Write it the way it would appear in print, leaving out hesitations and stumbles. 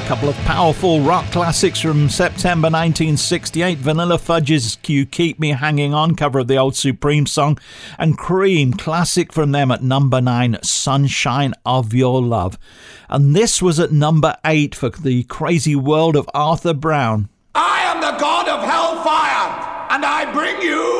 Couple of powerful rock classics from September 1968. Vanilla Fudge's You Keep Me Hanging On, cover of the old Supreme song, and Cream, classic from them at number 9, Sunshine of Your Love. And this was at number 8 for The Crazy World of Arthur Brown. I am the god of hellfire, and I bring you